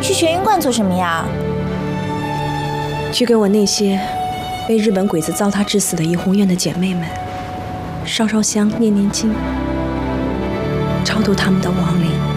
去玄云观做什么呀？ 去给我那些被日本鬼子糟蹋致死的怡红院的姐妹们烧烧香、念念经，超度他们的亡灵。